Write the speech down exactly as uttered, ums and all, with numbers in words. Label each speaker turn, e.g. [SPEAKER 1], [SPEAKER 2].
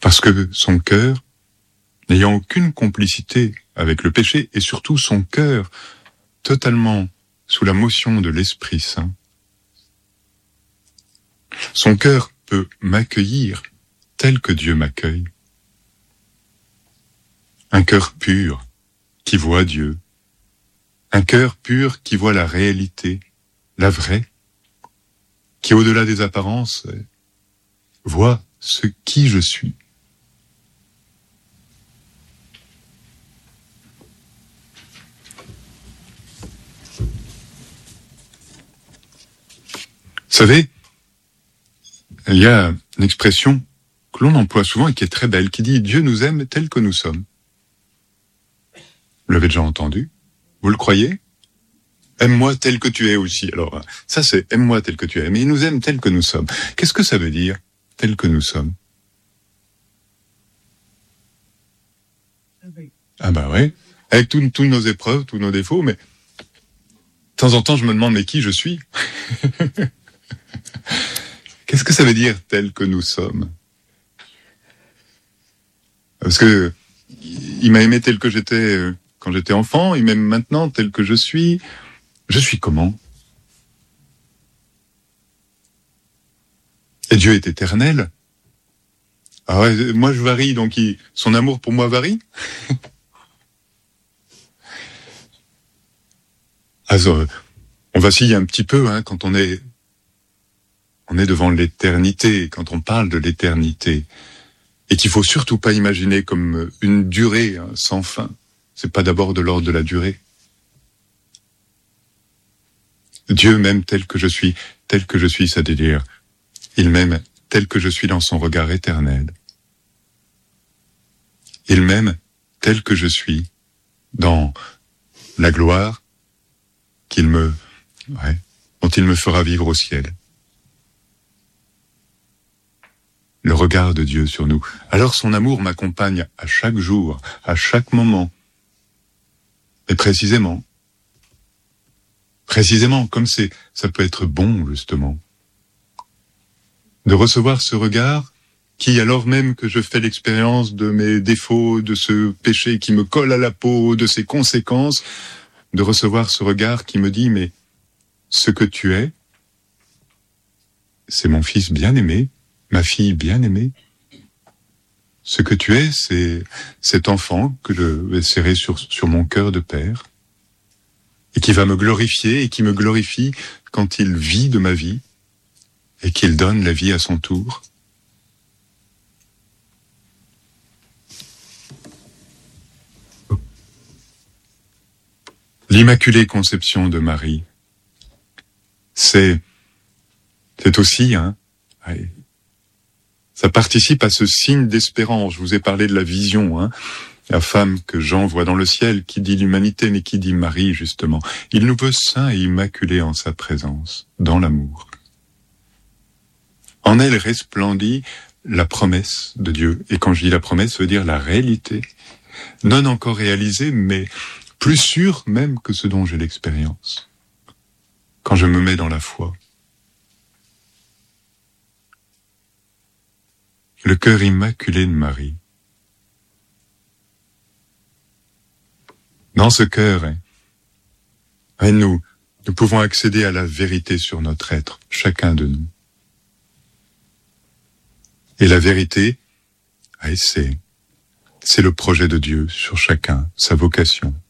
[SPEAKER 1] Parce que son cœur, n'ayant aucune complicité avec le péché, et surtout son cœur totalement sous la motion de l'Esprit Saint, son cœur peut m'accueillir tel que Dieu m'accueille. Un cœur pur qui voit Dieu. Un cœur pur qui voit la réalité, la vraie, qui au-delà des apparences voit ce qui je suis. Vous savez, il y a une expression que l'on emploie souvent et qui est très belle, qui dit « Dieu nous aime tels que nous sommes ». Vous l'avez déjà entendu? Vous le croyez? Aime-moi tel que tu es aussi. Alors, ça c'est aime-moi tel que tu es. Mais il nous aime tel que nous sommes. Qu'est-ce que ça veut dire, tel que nous sommes? Ah bah ouais, avec tous nos épreuves, tous nos défauts, mais de temps en temps je me demande mais qui je suis? Qu'est-ce que ça veut dire tel que nous sommes? Parce que il m'a aimé tel que j'étais quand j'étais enfant, il m'aime maintenant tel que je suis. Je suis comment? Et Dieu est éternel. Ah ouais, moi je varie, donc il, son amour pour moi varie. Alors, on vacille un petit peu hein, quand on est, on est devant l'éternité, quand on parle de l'éternité, et qu'il faut surtout pas imaginer comme une durée hein, sans fin. C'est pas d'abord de l'ordre de la durée. Dieu m'aime tel que je suis, tel que je suis, c'est-à-dire, il m'aime tel que je suis dans son regard éternel. Il m'aime tel que je suis dans la gloire qu'il me, ouais, dont il me fera vivre au ciel. Le regard de Dieu sur nous. Alors son amour m'accompagne à chaque jour, à chaque moment. Et précisément, précisément, comme c'est, ça peut être bon, justement, de recevoir ce regard qui, alors même que je fais l'expérience de mes défauts, de ce péché qui me colle à la peau, de ses conséquences, de recevoir ce regard qui me dit, mais ce que tu es, c'est mon fils bien-aimé, ma fille bien-aimée. Ce que tu es, c'est cet enfant que je vais serrer sur, sur mon cœur de père et qui va me glorifier et qui me glorifie quand il vit de ma vie et qu'il donne la vie à son tour. L'Immaculée Conception de Marie, c'est, c'est aussi, hein, ouais, ça participe à ce signe d'espérance. Je vous ai parlé de la vision, hein, la femme que Jean voit dans le ciel, qui dit l'humanité, mais qui dit Marie, justement. Il nous veut saints et immaculés en sa présence, dans l'amour. En elle resplendit la promesse de Dieu. Et quand je dis la promesse, ça veut dire la réalité. Non encore réalisée, mais plus sûre même que ce dont j'ai l'expérience. Quand je me mets dans la foi. Le cœur immaculé de Marie. Dans ce cœur, hein, nous, nous pouvons accéder à la vérité sur notre être, chacun de nous. Et la vérité, c'est, c'est le projet de Dieu sur chacun, sa vocation.